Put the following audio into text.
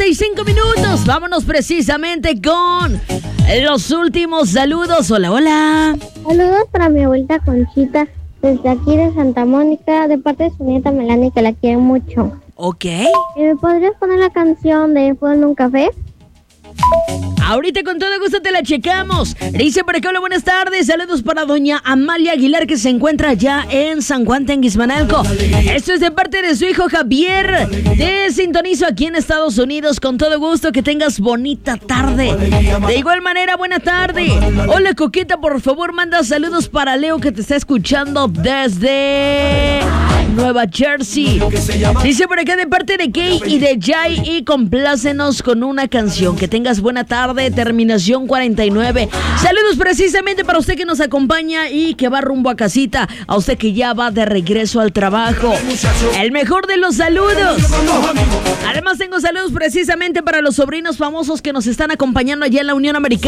35 minutos. Vámonos precisamente con los últimos saludos. Hola, hola. Saludos para mi abuelita Conchita, desde aquí de Santa Mónica, de parte de su nieta Melanie, que la quiere mucho. Ok. ¿Me podrías poner la canción de Fue en un café? Ahorita con todo gusto te la checamos. Dice por acá, hola, buenas tardes. Saludos para doña Amalia Aguilar, que se encuentra ya en San Juan Tenguismanalco. Esto es de parte de su hijo Javier. Te sintonizo aquí en Estados Unidos. Con todo gusto, que tengas bonita tarde. De igual manera, buena tarde. Hola, Coqueta, por favor, manda saludos para Leo, que te está escuchando desde Nueva Jersey. Dice por acá de parte de Kay y de Jay, y complácenos con una canción. Que tengas buena tarde, terminación 49. Saludos precisamente para usted que nos acompaña y que va rumbo a casita. A usted que ya va de regreso al trabajo. El mejor de los saludos. Además tengo saludos precisamente para los sobrinos famosos que nos están acompañando allá en la Unión Americana.